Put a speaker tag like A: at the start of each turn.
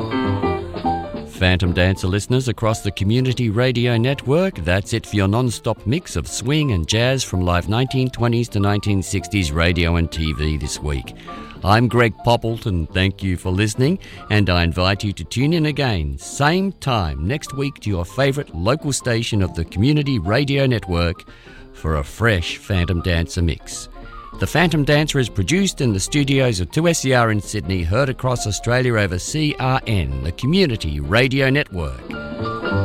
A: Phantom Dancer listeners across the Community Radio Network, that's it for your non-stop mix of swing and jazz from live 1920s to 1960s radio and TV this week. I'm Greg Poppleton, thank you for listening, and I invite you to tune in again, same time next week to your favourite local station of the Community Radio Network for a fresh Phantom Dancer mix. The Phantom Dancer is produced in the studios of 2SER in Sydney, heard across Australia over CRN, the Community Radio Network.